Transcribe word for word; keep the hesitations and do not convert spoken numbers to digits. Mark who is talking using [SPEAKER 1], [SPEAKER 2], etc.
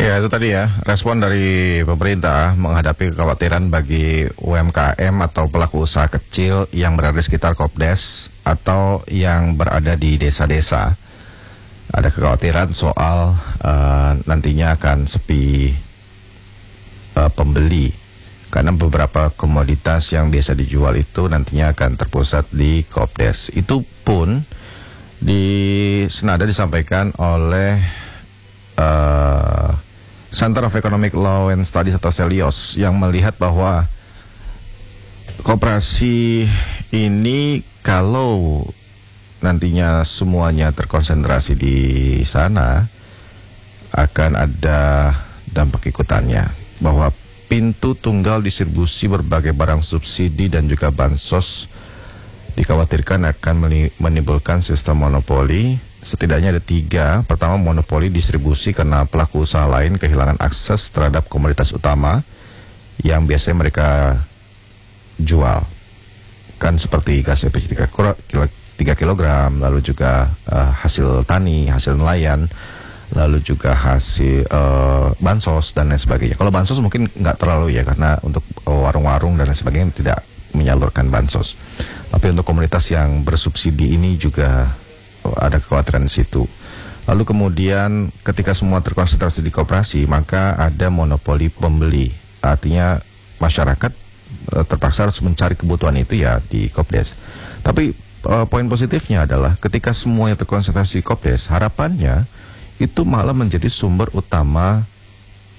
[SPEAKER 1] Ya, itu tadi ya, respon dari pemerintah menghadapi kekhawatiran bagi U M K M atau pelaku usaha kecil yang berada di sekitar Kopdes atau yang berada di desa-desa. Ada kekhawatiran soal uh, nantinya akan sepi uh, pembeli, karena beberapa komoditas yang biasa dijual itu nantinya akan terpusat di Kopdes. Itu pun di senada disampaikan oleh uh, Center of Economic Law and Studies atau Celios, yang melihat bahwa koperasi ini kalau nantinya semuanya terkonsentrasi di sana akan ada dampak ikutannya, bahwa pintu tunggal distribusi berbagai barang subsidi dan juga bansos dikhawatirkan akan menimbulkan sistem monopoli. Setidaknya ada tiga. Pertama, monopoli distribusi karena pelaku usaha lain kehilangan akses terhadap komoditas utama yang biasanya mereka jual, kan seperti gas L P G tiga kilogram, lalu juga uh, hasil tani, hasil nelayan, lalu juga hasil uh, bansos dan lain sebagainya. Kalau bansos mungkin nggak terlalu ya, karena untuk warung-warung dan lain sebagainya tidak menyalurkan bansos. Tapi untuk komunitas yang bersubsidi ini juga ada kekhawatiran di situ. Lalu kemudian ketika semua terkonsentrasi di koperasi, maka ada monopoli pembeli. Artinya masyarakat e, terpaksa harus mencari kebutuhan itu ya di Kopdes. Tapi e, poin positifnya adalah ketika semuanya terkonsentrasi di Kopdes, harapannya itu malah menjadi sumber utama